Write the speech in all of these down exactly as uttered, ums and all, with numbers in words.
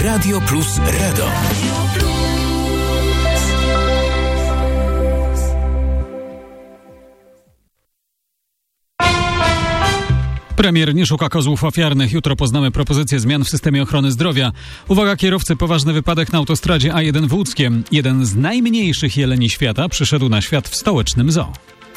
Radio Plus Radom. Premier nie szuka kozłów ofiarnych. Jutro poznamy propozycje zmian w systemie ochrony zdrowia. Uwaga kierowcy, poważny wypadek na autostradzie A jeden w Łódzkiem. Jeden z najmniejszych jeleni świata przyszedł na świat w stołecznym zoo.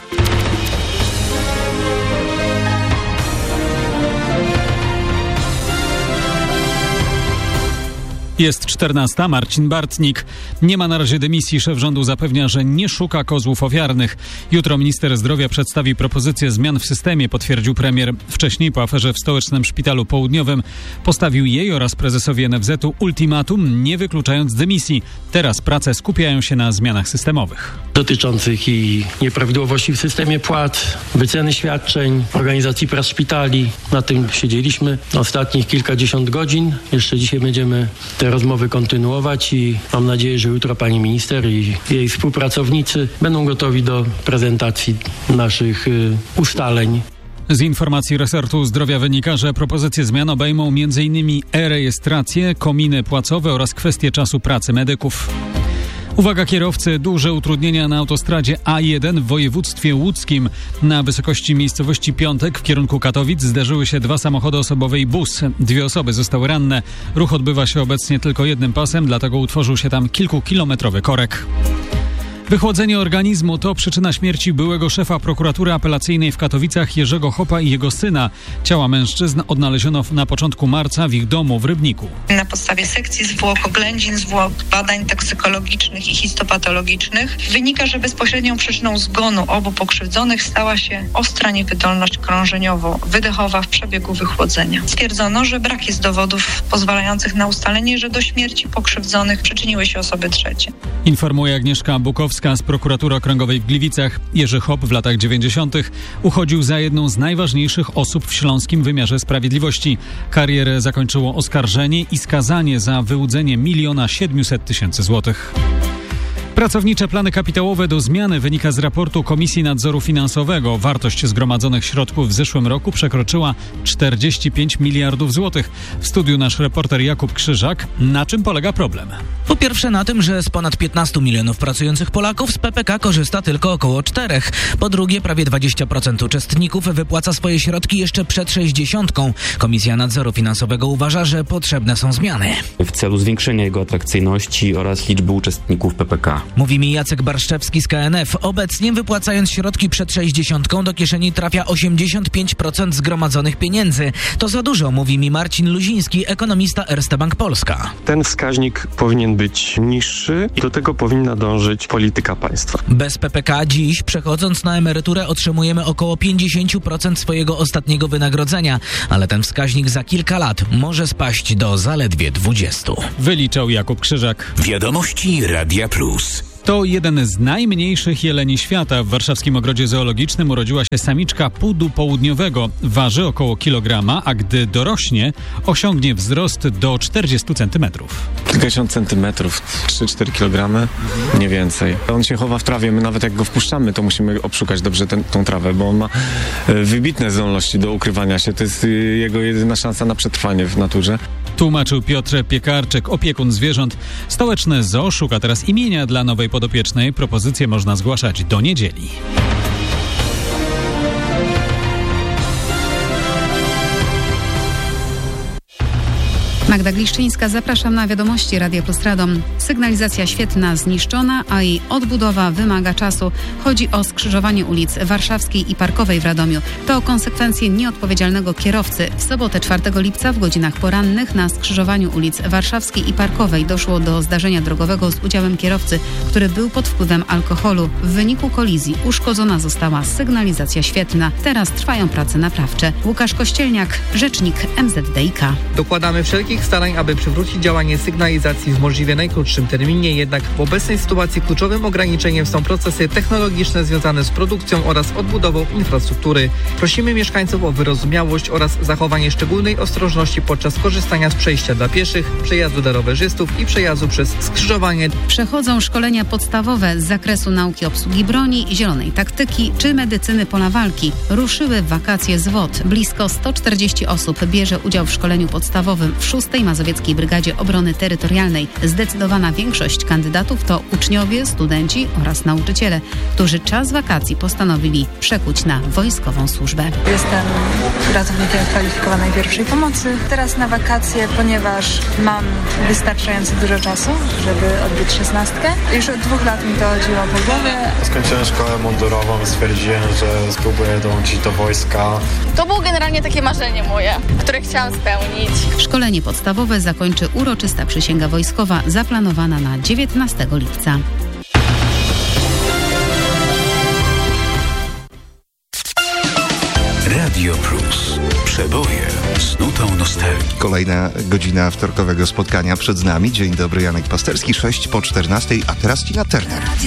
Jest czternasta. Marcin Bartnik. Nie ma na razie dymisji. Szef rządu zapewnia, że nie szuka kozłów ofiarnych. Jutro minister zdrowia przedstawi propozycję zmian w systemie, potwierdził premier. Wcześniej po aferze w Stołecznym Szpitalu Południowym postawił jej oraz prezesowi N F Z u ultimatum, nie wykluczając dymisji. Teraz prace skupiają się na zmianach systemowych. Dotyczących i nieprawidłowości w systemie płat, wyceny świadczeń, organizacji prac szpitali. Na tym siedzieliśmy ostatnich kilkadziesiąt godzin. Jeszcze dzisiaj będziemy te rozmowy kontynuować i mam nadzieję, że jutro pani minister i jej współpracownicy będą gotowi do prezentacji naszych y, ustaleń. Z informacji resortu zdrowia wynika, że propozycje zmian obejmą m in e-rejestrację, kominy płacowe oraz kwestie czasu pracy medyków. Uwaga kierowcy, duże utrudnienia na autostradzie A jeden w województwie łódzkim. Na wysokości miejscowości Piątek w kierunku Katowic zderzyły się dwa samochody osobowe i bus. Dwie osoby zostały ranne. Ruch odbywa się obecnie tylko jednym pasem, dlatego utworzył się tam kilkukilometrowy korek. Wychłodzenie organizmu to przyczyna śmierci byłego szefa prokuratury apelacyjnej w Katowicach Jerzego Hopa i jego syna. Ciała mężczyzn odnaleziono na początku marca w ich domu w Rybniku. Na podstawie sekcji zwłok, oględzin zwłok, badań toksykologicznych i histopatologicznych wynika, że bezpośrednią przyczyną zgonu obu pokrzywdzonych stała się ostra niewydolność krążeniowo-wydechowa w przebiegu wychłodzenia. Stwierdzono, że brak jest dowodów pozwalających na ustalenie, że do śmierci pokrzywdzonych przyczyniły się osoby trzecie. Informuje Agnieszka Bukowska z Prokuratury Okręgowej w Gliwicach. Jerzy Hop w latach dziewięćdziesiątych uchodził za jedną z najważniejszych osób w śląskim wymiarze sprawiedliwości. Karierę zakończyło oskarżenie i skazanie za wyłudzenie miliona siedmiuset tysięcy złotych. Pracownicze plany kapitałowe do zmiany wynika z raportu Komisji Nadzoru Finansowego. Wartość zgromadzonych środków w zeszłym roku przekroczyła czterdzieści pięć miliardów złotych. W studiu nasz reporter Jakub Krzyżak. Na czym polega problem? Po pierwsze na tym, że z ponad piętnastu milionów pracujących Polaków z P P K korzysta tylko około czterech. Po drugie, prawie dwadzieścia procent uczestników wypłaca swoje środki jeszcze przed sześćdziesiątką. Komisja Nadzoru Finansowego uważa, że potrzebne są zmiany. W celu zwiększenia jego atrakcyjności oraz liczby uczestników P P K. Mówi mi Jacek Barszczewski z K N F. Obecnie wypłacając środki przed sześćdziesiątką do kieszeni trafia osiemdziesiąt pięć procent zgromadzonych pieniędzy. To za dużo, mówi mi Marcin Luziński, ekonomista Erste Bank Polska. Ten wskaźnik powinien być niższy i do tego powinna dążyć polityka państwa. Bez P P K dziś, przechodząc na emeryturę, otrzymujemy około pięćdziesiąt procent swojego ostatniego wynagrodzenia, ale ten wskaźnik za kilka lat może spaść do zaledwie dwudziestu. Wyliczał Jakub Krzyżak. Wiadomości Radia Plus. To jeden z najmniejszych jeleni świata. W warszawskim ogrodzie zoologicznym urodziła się samiczka pudu południowego. Waży około kilograma, a gdy dorośnie, osiągnie wzrost do czterdziestu centymetrów. Kilkadziesiąt centymetrów, trzy cztery kilogramy, nie więcej. On się chowa w trawie, my nawet jak go wpuszczamy, to musimy obszukać dobrze ten, tą trawę, bo on ma wybitne zdolności do ukrywania się. To jest jego jedyna szansa na przetrwanie w naturze. Tłumaczył Piotr Piekarczyk, opiekun zwierząt. Stołeczne Zoo szuka teraz imienia dla nowej podopiecznej. Propozycje można zgłaszać do niedzieli. Magda Gliszczyńska, zapraszam na wiadomości Radia Plus Radom. Sygnalizacja świetna zniszczona, a jej odbudowa wymaga czasu. Chodzi o skrzyżowanie ulic Warszawskiej i Parkowej w Radomiu. To konsekwencje nieodpowiedzialnego kierowcy. W sobotę czwartego lipca w godzinach porannych na skrzyżowaniu ulic Warszawskiej i Parkowej doszło do zdarzenia drogowego z udziałem kierowcy, który był pod wpływem alkoholu. W wyniku kolizji uszkodzona została sygnalizacja świetna. Teraz trwają prace naprawcze. Łukasz Kościelniak, rzecznik M Z D I K. Dokładamy wszelkich starań, aby przywrócić działanie sygnalizacji w możliwie najkrótszym terminie, jednak w obecnej sytuacji kluczowym ograniczeniem są procesy technologiczne związane z produkcją oraz odbudową infrastruktury. Prosimy mieszkańców o wyrozumiałość oraz zachowanie szczególnej ostrożności podczas korzystania z przejścia dla pieszych, przejazdu dla rowerzystów i przejazdu przez skrzyżowanie. Przechodzą szkolenia podstawowe z zakresu nauki obsługi broni, zielonej taktyki czy medycyny pola walki. Ruszyły w wakacje z W O D. Blisko sto czterdzieści osób bierze udział w szkoleniu podstawowym w szóstym szóstej Mazowieckiej Brygadzie Obrony Terytorialnej. Zdecydowana większość kandydatów to uczniowie, studenci oraz nauczyciele, którzy czas wakacji postanowili przekuć na wojskową służbę. Jestem pracownikiem kwalifikowanej pierwszej pomocy. Teraz na wakacje, ponieważ mam wystarczająco dużo czasu, żeby odbyć szesnastkę. Już od dwóch lat mi to chodziło po głowie. Skończyłem szkołę mundurową i stwierdziłem, że spróbuję dołączyć do wojska. To było generalnie takie marzenie moje, które chciałam spełnić. Szkolenie podstawowe zakończy uroczysta przysięga wojskowa zaplanowana na dziewiętnastego lipca. Radio Plus. Przeboje z nutą nostalgii. Kolejna godzina wtorkowego spotkania przed nami. Dzień dobry, Janek Pasterski, sześć po czternastej, a teraz Tina Turner.